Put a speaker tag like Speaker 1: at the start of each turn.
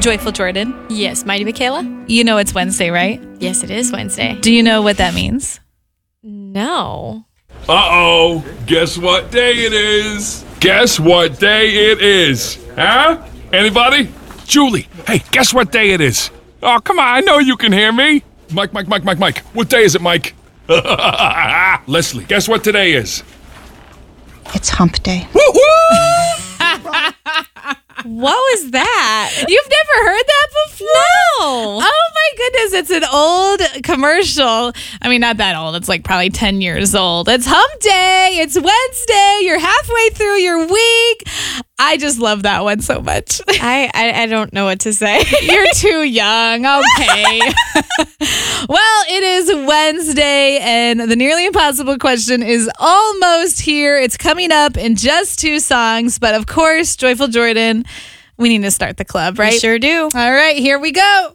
Speaker 1: Joyful Jordan.
Speaker 2: Yes, Mighty Michaela.
Speaker 1: You know it's Wednesday, right?
Speaker 2: Yes, it is Wednesday.
Speaker 1: Do you know what that means?
Speaker 2: No.
Speaker 3: Uh-oh, guess what day it is? Guess what day it is? Huh? Anybody? Julie, hey, guess what day it is? Oh, come on, I know you can hear me. Mike. What day is it, Mike? Leslie, guess what today is?
Speaker 4: It's hump day.
Speaker 3: Woo-hoo!
Speaker 2: What was that?
Speaker 1: You've never heard that before?
Speaker 2: No.
Speaker 1: Oh my goodness, it's an old commercial. I mean, not that old. It's like probably 10 years old. It's hump day. It's Wednesday. You're halfway through your week. I just love that one so much.
Speaker 2: I don't know what to say.
Speaker 1: You're too young. Okay. Well, it is Wednesday, and the nearly impossible question is almost here. It's coming up in just 2 songs, but of course, Joyful Jordan, we need to start the club, right?
Speaker 2: We sure do.
Speaker 1: All right, here we go.